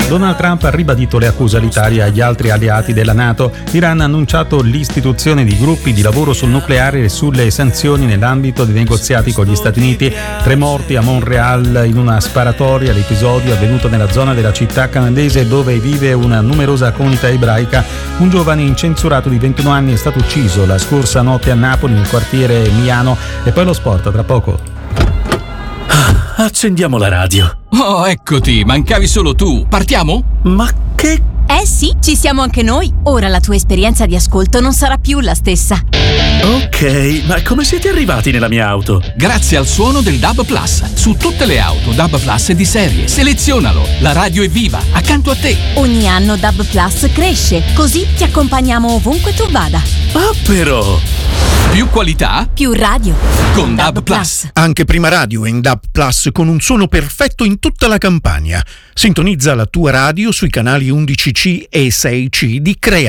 Donald Trump ha ribadito le accuse all'Italia e agli altri alleati della NATO. L'Iran ha annunciato l'istituzione di gruppi di lavoro sul nucleare e sulle sanzioni nell'ambito dei negoziati con gli Stati Uniti. 3 morti a Montreal in una sparatoria. L'episodio è avvenuto nella zona della città canadese dove vive una numerosa comunità ebraica. Un giovane incensurato di 21 anni è stato ucciso la scorsa notte a Napoli, nel quartiere Miano. E poi lo sport, tra poco. Accendiamo la radio. Oh, eccoti, mancavi solo tu. Partiamo? Ma che... Sì, ci siamo anche noi. Ora la tua esperienza di ascolto non sarà più la stessa. Ok, ma come siete arrivati nella mia auto? Grazie al suono del DAB Plus. Su tutte le auto DAB Plus è di serie. Selezionalo. La radio è viva, accanto a te. Ogni anno DAB Plus cresce, così ti accompagniamo ovunque tu vada. Ah, però... Più qualità, più radio con DAB Plus. Anche Prima Radio è in DAB Plus con un suono perfetto in tutta la Campania. Sintonizza la tua radio sui canali 11C e 6C di Crea